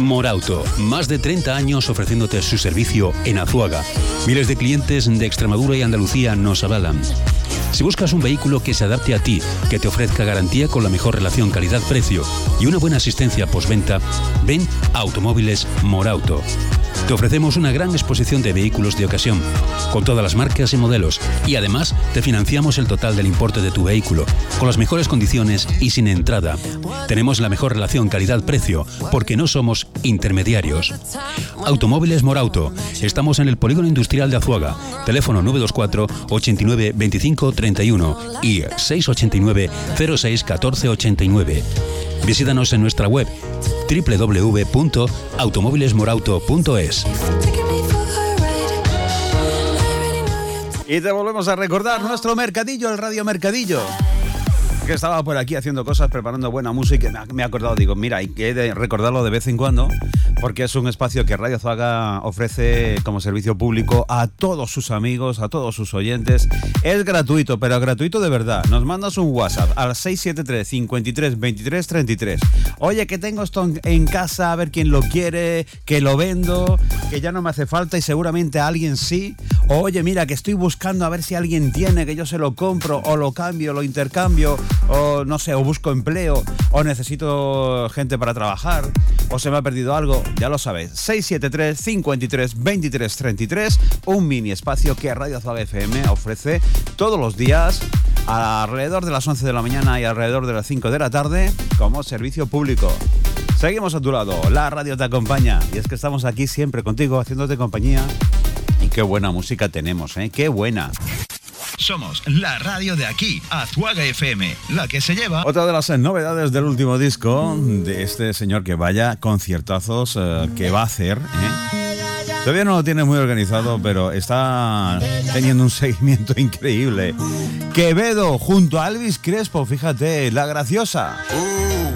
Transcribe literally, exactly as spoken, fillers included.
Morauto, más de treinta años ofreciéndote su servicio en Azuaga. Miles de clientes de Extremadura y Andalucía nos avalan. Si buscas un vehículo que se adapte a ti, que te ofrezca garantía con la mejor relación calidad-precio y una buena asistencia postventa, ven a Automóviles Morauto. Te ofrecemos una gran exposición de vehículos de ocasión, con todas las marcas y modelos, y además te financiamos el total del importe de tu vehículo, con las mejores condiciones y sin entrada. Tenemos la mejor relación calidad-precio, porque no somos intermediarios. Automóviles Morauto. Estamos en el Polígono Industrial de Azuaga. Teléfono nueve dos cuatro, ochenta y nueve, veinticinco, treinta y uno y seis ocho nueve, cero seis, catorce ochenta y nueve. Visítanos en nuestra web doble u doble u doble u punto automóviles morauto punto es. Y te volvemos a recordar nuestro mercadillo, el Radio Mercadillo, que estaba por aquí haciendo cosas, preparando buena música, y me he acordado, digo, mira, hay que de recordarlo de vez en cuando, porque es un espacio que Radio Azuaga ofrece como servicio público a todos sus amigos, a todos sus oyentes. Es gratuito, pero gratuito de verdad. Nos mandas un WhatsApp al seis siete tres, cincuenta y tres, veintitrés, treinta y tres. Oye, que tengo esto en casa, a ver quién lo quiere, que lo vendo, que ya no me hace falta y seguramente a alguien sí. O, oye, mira, que estoy buscando a ver si alguien tiene, que yo se lo compro, o lo cambio, lo intercambio, o no sé, o busco empleo, o necesito gente para trabajar, o se me ha perdido algo. Ya lo sabes, seis siete tres, cincuenta y tres, veintitrés, treinta y tres, un mini espacio que Radio Azuaga F M ofrece todos los días alrededor de las once de la mañana y alrededor de las cinco de la tarde como servicio público. Seguimos a tu lado, la radio te acompaña y es que estamos aquí siempre contigo haciéndote compañía. Y qué buena música tenemos, ¿eh? ¡Qué buena! Somos la radio de aquí, Azuaga F M, la que se lleva... Otra de las novedades del último disco de este señor, que vaya conciertazos eh, que va a hacer, ¿eh? Todavía no lo tiene muy organizado, pero está teniendo un seguimiento increíble. Quevedo junto a Elvis Crespo, fíjate, La Graciosa.